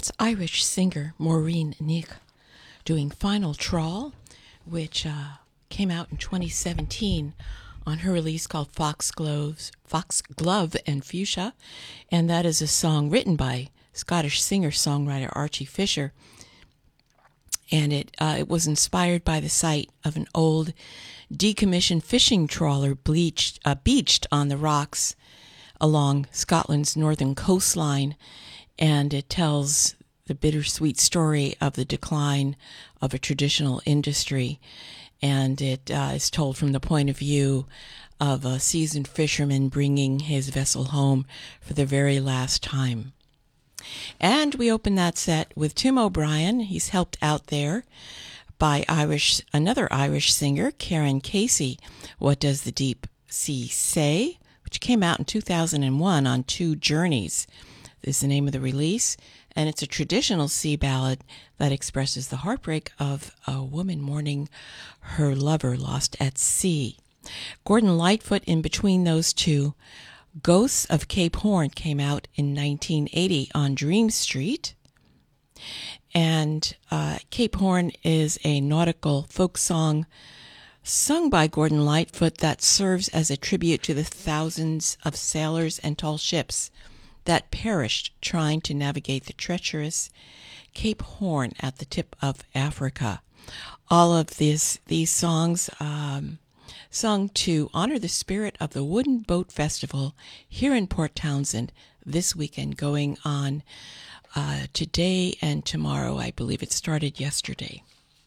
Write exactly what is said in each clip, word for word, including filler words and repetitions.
That's Irish singer Maureen Nick doing Final Trawl, which uh, came out in twenty seventeen on her release called Foxgloves, Foxglove and Fuchsia, and that is a song written by Scottish singer-songwriter Archie Fisher, and it uh, it was inspired by the sight of an old decommissioned fishing trawler bleached, uh, beached on the rocks along Scotland's northern coastline, and it tells the bittersweet story of the decline of a traditional industry, and it uh, is told from the point of view of a seasoned fisherman bringing his vessel home for the very last time. And we open that set with Tim O'Brien. He's helped out there by Irish, another Irish singer, Karen Casey, What Does the Deep Sea Say?, which came out in two thousand one on Two Journeys. This is the name of the release, and it's a traditional sea ballad that expresses the heartbreak of a woman mourning her lover lost at sea. Gordon Lightfoot in between those two. Ghosts of Cape Horn came out in nineteen eighty on Dream Street. And uh, Cape Horn is a nautical folk song sung by Gordon Lightfoot that serves as a tribute to the thousands of sailors and tall ships that perished trying to navigate the treacherous Cape Horn at the tip of Africa. All of these, these songs um, sung to honor the spirit of the Wooden Boat Festival here in Port Townsend this weekend, going on uh, today and tomorrow. I believe it started yesterday.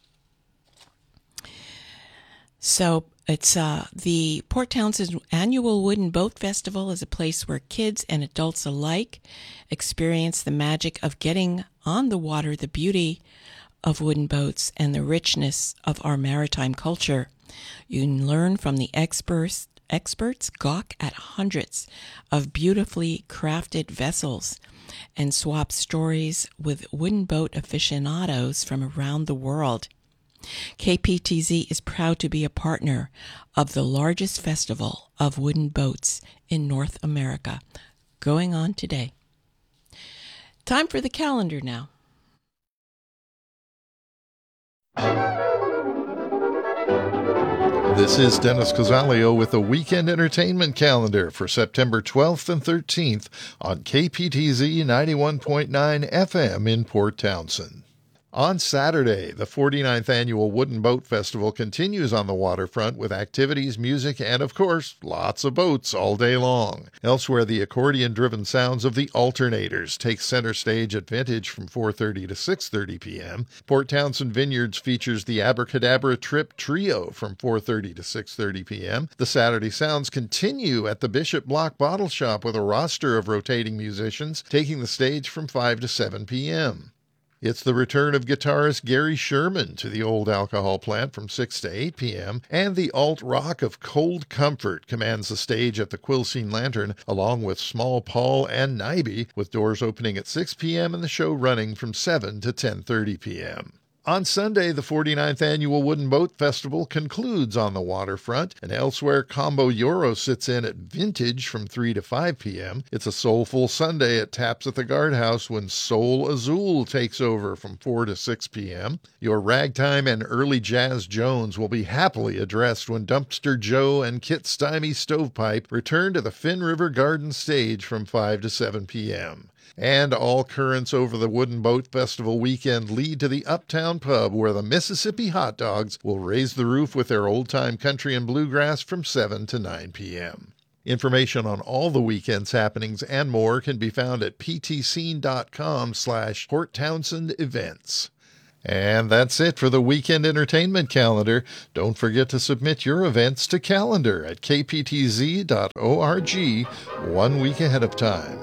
So it's uh, the Port Townsend annual Wooden Boat Festival is a place where kids and adults alike experience the magic of getting on the water, the beauty of wooden boats, and the richness of our maritime culture. You can learn from the experts, experts gawk at hundreds of beautifully crafted vessels and swap stories with wooden boat aficionados from around the world. K P T Z is proud to be a partner of the largest festival of wooden boats in North America, going on today. Time for the calendar now. This is Dennis Cozzalio with the Weekend Entertainment Calendar for September twelfth and thirteenth on K P T Z ninety-one point nine F M in Port Townsend. On Saturday, the forty-ninth Annual Wooden Boat Festival continues on the waterfront with activities, music, and, of course, lots of boats all day long. Elsewhere, the accordion-driven sounds of the Alternators take center stage at Vintage from four thirty to six thirty p.m. Port Townsend Vineyards features the Abracadabra Trip Trio from four thirty to six thirty p.m. The Saturday Sounds continue at the Bishop Block Bottle Shop with a roster of rotating musicians taking the stage from five to seven p.m. It's the return of guitarist Gary Sherman to the Old Alcohol Plant from six to eight p.m., and the alt-rock of Cold Comfort commands the stage at the Quilcene Lantern, along with Small Paul and Nibie, with doors opening at six p.m. and the show running from seven to ten thirty p.m. On Sunday, the forty-ninth Annual Wooden Boat Festival concludes on the waterfront, and elsewhere, Combo Euro sits in at Vintage from three to five p.m. It's a soulful Sunday at Taps at the Guardhouse when Soul Azul takes over from four to six p.m. Your ragtime and early jazz Jones will be happily addressed when Dumpster Joe and Kit Stymie Stovepipe return to the Finn River Garden stage from five to seven p.m. And all currents over the Wooden Boat Festival weekend lead to the Uptown Pub, where the Mississippi Hot Dogs will raise the roof with their old-time country and bluegrass from seven to nine p.m. Information on all the weekend's happenings and more can be found at ptscene.com slash Port Townsend events. And that's it for the Weekend Entertainment Calendar. Don't forget to submit your events to calendar at k p t z dot org one week ahead of time.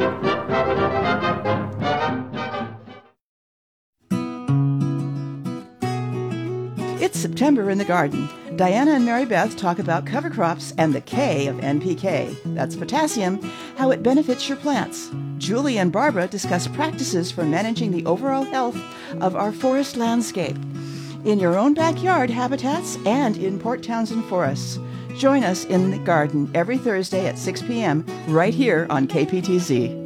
It's September in the garden. Diana and Mary Beth talk about cover crops and the K of N P K. That's potassium, how it benefits your plants. Julie and Barbara discuss practices for managing the overall health of our forest landscape. In your own backyard habitats and in Port Townsend forests. Join us in the garden every Thursday at six p.m. right here on K P T Z.